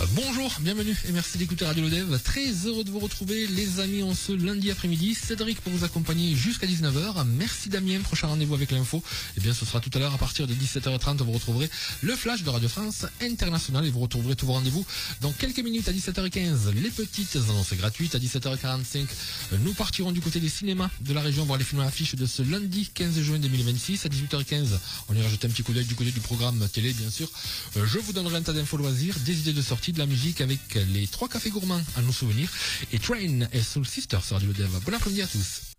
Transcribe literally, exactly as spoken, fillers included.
Bonjour, bienvenue et merci d'écouter Radio Lodev. Très heureux de vous retrouver les amis en ce lundi après-midi. Cédric pour vous accompagner jusqu'à dix-neuf heures. Merci Damien, prochain rendez-vous avec l'info. Eh bien ce sera tout à l'heure à partir de dix-sept heures trente. Vous retrouverez le flash de Radio France International et vous retrouverez tous vos rendez-vous dans quelques minutes à dix-sept heures quinze. Les petites annonces gratuites à dix-sept heures quarante-cinq. Nous partirons du côté des cinémas de la région voir les films à l'affiche de ce lundi quinze juin deux mille vingt-six à dix-huit heures quinze. On ira jeter un petit coup d'œil du côté du programme télé bien sûr. Je vous donnerai un tas d'infos loisirs, des idées de sortie, de la musique avec les trois cafés gourmands à nos souvenirs et Train et Soul Sister sur Radio Lodev. Bon après-midi à tous.